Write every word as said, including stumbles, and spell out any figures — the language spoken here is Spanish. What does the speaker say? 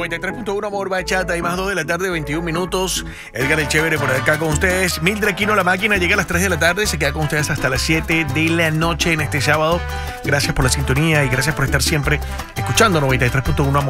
noventa y tres punto uno Amor Bachata, y más dos de la tarde, veintiún minutos. Edgar el Chévere por acá con ustedes. Mildred Aquino, la máquina, llega a las tres de la tarde. Se queda con ustedes hasta las siete de la noche en este sábado. Gracias por la sintonía y gracias por estar siempre escuchando noventa y tres punto uno Amor.